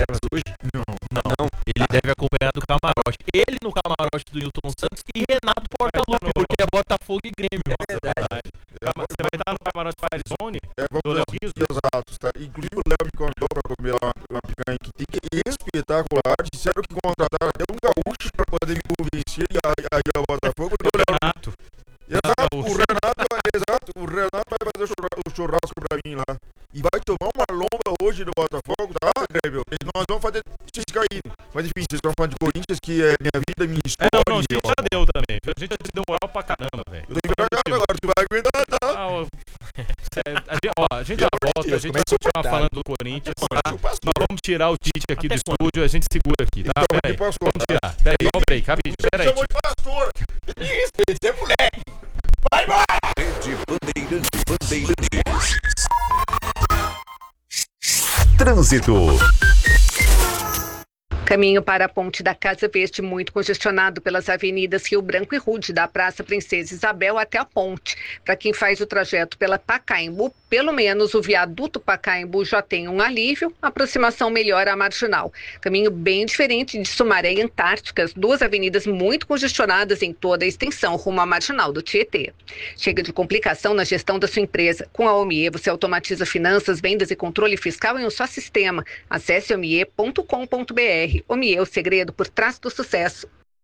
reservas hoje? Não. Ele deve acompanhar do camarote. Ele no camarote do Newton Santos e Renato Portaluppi, porque é Botafogo e Grêmio. É verdade. Você vai estar no camarote Firezone? Vamos dar exatos, tá? Inclusive o Léo me contou pra comer lá uma picanha que tem que é espetacular. Disseram que contrataram até um gaúcho pra poder me convencer e aí o Botafogo. O Renato. Exato, o Renato vai fazer o churrasco pra mim lá. E vai tomar uma lomba hoje no Botafogo, tá, Grêmio? Nós vamos fazer vocês caírem. Mas enfim, vocês estão falando de Corinthians, que é minha vida, minha história. Não, a gente já deu também. A gente já deu moral pra caramba, velho. Eu tô envergonhado agora, tu vai aguentar, tá? A gente já volta, a gente vai continuar falando do Corinthians, tá? Nós vamos tirar o Tite aqui do estúdio, a gente segura aqui, tá? Peraí, vamos tirar. Peraí, vamos break, rapidinho, peraí. Chamou de pastor. Isso, esse é moleque. Vai embora! Rede Bandeirantes. Trânsito. Caminho para a Ponte da Casa Verde muito congestionado pelas avenidas Rio Branco e Rude, da Praça Princesa Isabel até a ponte. Para quem faz o trajeto pela Pacaembu, pelo menos o viaduto Pacaembu já tem um alívio, a aproximação melhora a marginal. Caminho bem diferente de Sumaré e Antárticas, duas avenidas muito congestionadas em toda a extensão rumo à marginal do Tietê. Chega de complicação na gestão da sua empresa. Com a Omie, você automatiza finanças, vendas e controle fiscal em um só sistema. Acesse omie.com.br. Omie, o segredo por trás do sucesso.